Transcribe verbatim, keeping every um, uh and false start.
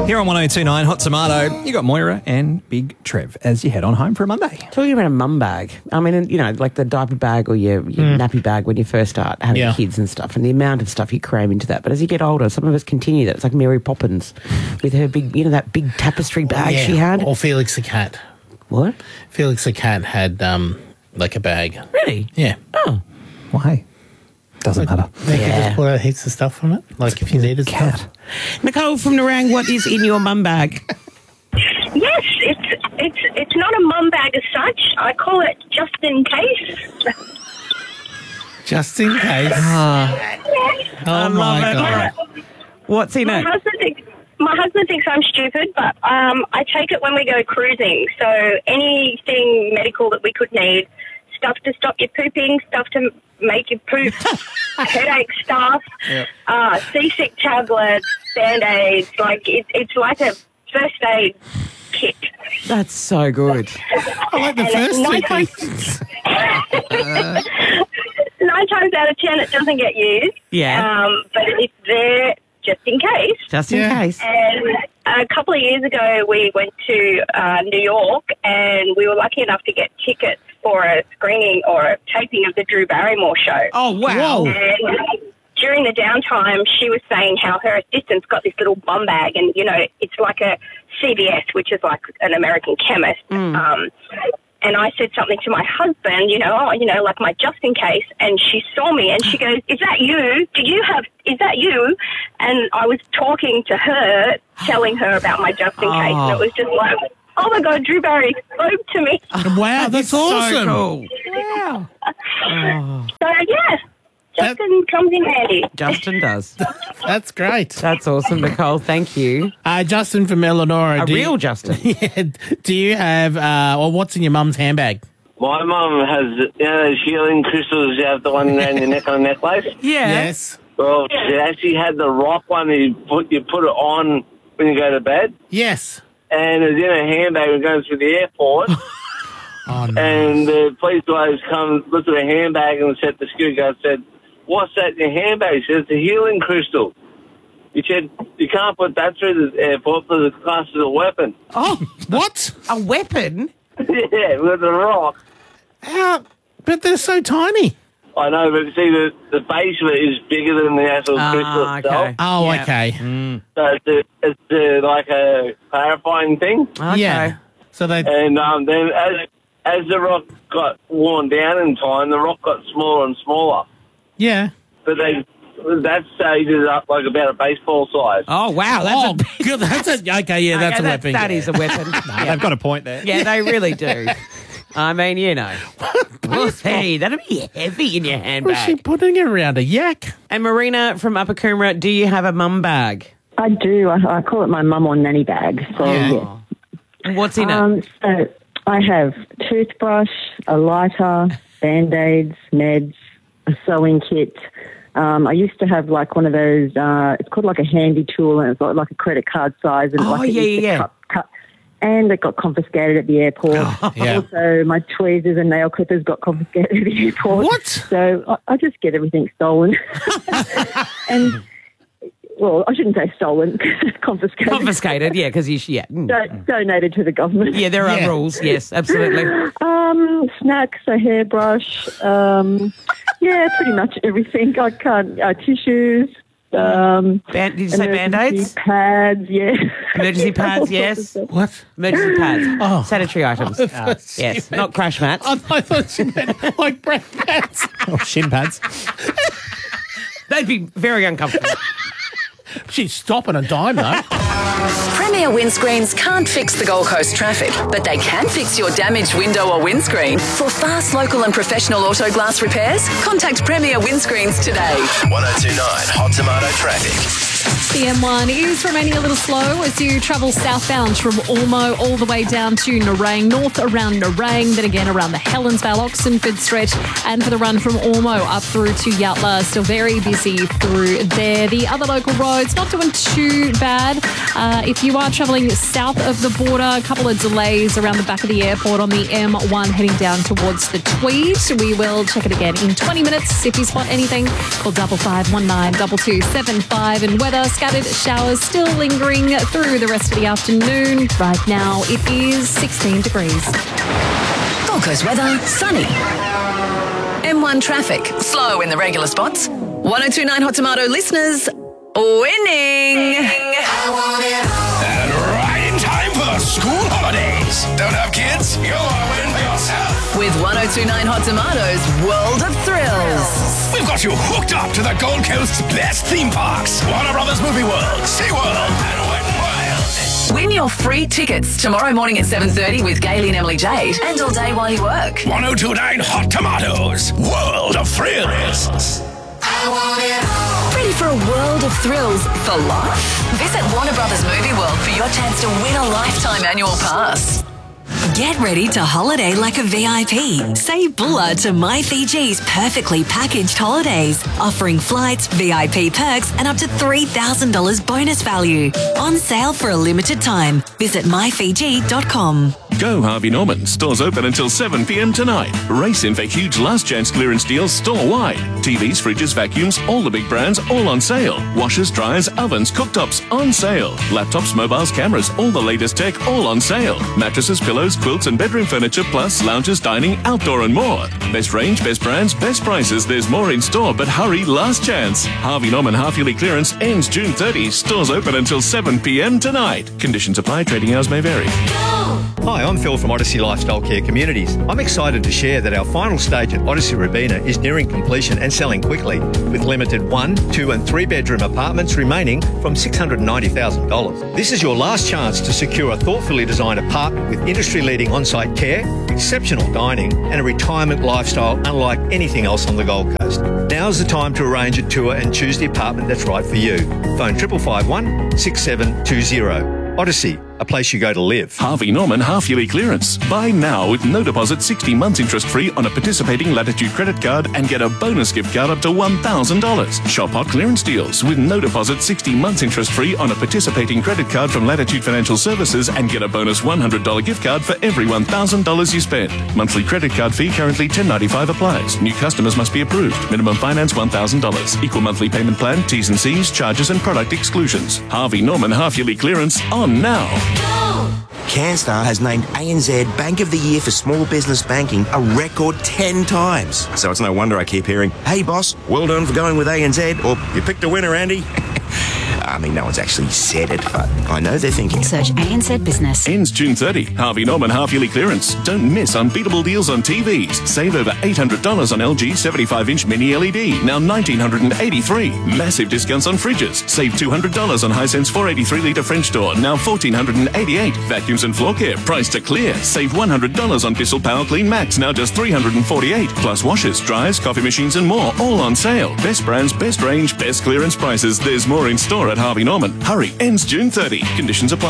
Here on one oh two point nine Hot Tomato, you got Moira and Big Trev as you head on home for a Monday. Talking about a mum bag, I mean, you know, like the diaper bag or your, your mm. nappy bag when you first start having Yeah. kids and stuff, and the amount of stuff you cram into that. But as you get older, some of us continue that. It's like Mary Poppins with her big, you know, that big tapestry bag Yeah, she had. Or Felix the cat. What? Felix the cat had um, like a bag. Really? Yeah. Oh. Why? Doesn't matter. They Yeah. could just pull out heaps of stuff from it, like if you needed Cat. stuff. Nicole from Nerang, what is in your mum bag? Yes, it's it's it's not a mum bag as such. I call it just in case. Just in case. Ah. Oh, my it. God. What's in My it? husband thinks my husband thinks I'm stupid, but um, I take it when we go cruising. So anything medical that we could need, stuff to stop you pooping, stuff to make you poop, headache stuff, Yep. uh, seasick tablets, Band-Aids. Like it, it's like a first aid kit. That's so good. I like the And first nine two times- things. Nine times out of ten, it doesn't get used. Yeah. Um, but it's there just in case. Just in Yeah. case. And a couple of years ago, we went to uh, New York, and we were lucky enough to get tickets for a screening or a taping of the Drew Barrymore show. Oh, wow. Whoa. And during the downtime, she was saying how her assistant's got this little bum bag, and, you know, it's like a C V S, which is like an American chemist. Um, and I said something to my husband, you know, oh, you know, like my just in case, and she saw me and she goes, is that you? Do you have, is that you? And I was talking to her, telling her about my just in case, and it was just like, oh my God, Drew Barry spoke to me. Wow, that's awesome. So cool. Wow. So, yeah, Justin comes in handy. Justin does. That's great. That's awesome, Nicole. Thank you. Uh, Justin from Eleanor. A do real you, Justin. Yeah, do you have, uh, or what's in your mum's handbag? My mum has, you know, those healing crystals you have the one around your neck on a necklace. Yeah. Yes. Well, she actually had the rock one that you put, you put it on when you go to bed. Yes. And it was in a handbag when going through the airport. Oh, no. And the police guys come, looked at the handbag and said, the security guard said, what's that in your handbag? He said, it's a healing crystal. He said, you can't put that through the airport because it's classed as a weapon. Oh, What? a weapon? Yeah, with a rock. How? But they're so tiny. I know, but see, the, the base of it is bigger than the actual crystal Ah, itself. okay. Oh, Yeah. okay. So it's, a, it's a, like a clarifying thing. Okay. Yeah. So they, And um, then as as the rock got worn down in time, the rock got smaller and smaller. yeah. But they that stage is up like about a baseball size. Oh, wow. That's Oh, a big... good. That's a, okay, yeah, that's Okay, a weapon. That is a weapon. Nah, they've got a point there. Yeah, they really do. I mean, you know. Well, hey, that'd be heavy in your What's she handbag. putting it around? A yak? And Marina from Upper Coomera, do you have a mum bag? I do. I, I call it my mum or nanny bag. So, Yeah. yeah. What's in it? Um, so I have toothbrush, a lighter, Band-Aids, meds, a sewing kit. Um, I used to have like one of those, uh, it's called like a handy tool, and it's got like a credit card size. And Oh, like it yeah, used to yeah, yeah. Cut, cut, and it got confiscated at the airport. Yeah. Also, my tweezers and nail clippers got confiscated at the airport. What? So I, I just get everything stolen. and, well, I shouldn't say stolen, confiscated. Confiscated, yeah, because you sh- yeah. Mm. Do- donated to the government. Yeah, there are Yeah. rules, yes, absolutely. Um, snacks, a hairbrush, um, yeah, pretty much everything. I can't, uh, tissues, um, Band- did you say emergency Band-Aids? pads, yeah. Emergency pads, All sorts of yes. stuff. What? Emergency pads. Oh. Sanitary items. I thought she yes, meant- not crash mats. I, I thought she meant like brake pads. Oh, shin pads. They'd be very uncomfortable. She's stopping a dime, though. Premier Windscreens can't fix the Gold Coast traffic, but they can fix your damaged window or windscreen. For fast, local and professional auto glass repairs, contact Premier Windscreens today. one oh two point nine Hot Tomato Traffic. The M one is remaining a little slow as you travel southbound from Ormo all the way down to Nerang, north around Nerang, then again around the Helensvale, Oxenford stretch, and for the run from Ormo up through to Yatla, still very busy through there. The other local roads, not doing too bad. Uh, if you are travelling south of the border, a couple of delays around the back of the airport on the M one heading down towards the Tweed. We will check it again in twenty minutes. If you spot anything, call double five one nine double two seven five. And weather, scattered showers still lingering through the rest of the afternoon. Right now it is sixteen degrees. Gold Coast weather, sunny. M one traffic, slow in the regular spots. one oh two point nine Hot Tomato listeners, winning. And right in time for the school holidays. Don't have kids? You're a win for yourself. With one oh two point nine Hot Tomatoes World of Thrills. We've got you hooked up to the Gold Coast's best theme parks. Warner Brothers Movie World, SeaWorld, and Wet n Wild. Win your free tickets tomorrow morning at seven thirty with Gailey and Emily Jade, and all day while you work. one oh two point nine Hot Tomatoes, World of Thrills. Ready for a world of thrills for life? Visit Warner Brothers Movie World for your chance to win a lifetime annual pass. Get ready to holiday like a V I P. Say bulla to My Fiji's perfectly packaged holidays, offering flights, V I P perks, and up to three thousand dollars bonus value. On sale for a limited time. Visit my fiji dot com. Go Harvey Norman. Stores open until seven p.m. tonight. Race in for huge last chance clearance deals store-wide. T Vs, fridges, vacuums, all the big brands, all on sale. Washers, dryers, ovens, cooktops, on sale. Laptops, mobiles, cameras, all the latest tech, all on sale. Mattresses, pillows, quilts and bedroom furniture, plus lounges, dining, outdoor and more. Best range, best brands, best prices. There's more in store, but hurry, last chance. Harvey Norman half-yearly clearance ends June thirtieth. Stores open until seven p.m. tonight. Conditions apply. Trading hours may vary. Hi, I'm Phil from Odyssey Lifestyle Care Communities. I'm excited to share that our final stage at Odyssey Robina is nearing completion and selling quickly, with limited one, two and three bedroom apartments remaining from six hundred ninety thousand dollars. This is your last chance to secure a thoughtfully designed apartment with industry-leading on-site care, exceptional dining and a retirement lifestyle unlike anything else on the Gold Coast. Now's the time to arrange a tour and choose the apartment that's right for you. Phone triple five one six seven two zero. Odyssey, a place you go to live. Harvey Norman half-yearly clearance. Buy now with no deposit, sixty months interest-free on a participating Latitude credit card and get a bonus gift card up to one thousand dollars. Shop hot clearance deals with no deposit, sixty months interest-free on a participating credit card from Latitude Financial Services and get a bonus one hundred dollars gift card for every one thousand dollars you spend. Monthly credit card fee currently ten ninety-five applies. New customers must be approved. Minimum finance one thousand dollars. Equal monthly payment plan, T's and C's, charges and product exclusions. Harvey Norman half-yearly clearance on now. CanStar has named A N Z Bank of the Year for Small Business Banking a record ten times. So it's no wonder I keep hearing, hey boss, well done for going with A N Z, or you picked a winner, Andy. I mean, no one's actually said it, but I know they're thinking. Search A N Z Business. Ends June thirtieth. Harvey Norman half-yearly clearance. Don't miss unbeatable deals on T Vs. Save over eight hundred dollars on L G seventy-five inch mini L E D, now one thousand nine hundred eighty-three dollars. Massive discounts on fridges. Save two hundred dollars on Hisense four eighty-three litre French door, now one thousand four hundred eighty-eight dollars. Vacuums and floor care, priced to clear. Save one hundred dollars on Bissell Power Clean Max, now just three hundred forty-eight dollars. Plus washers, dryers, coffee machines and more, all on sale. Best brands, best range, best clearance prices. There's more in store at Harvey Norman. Hurry, ends June thirtieth. Conditions apply.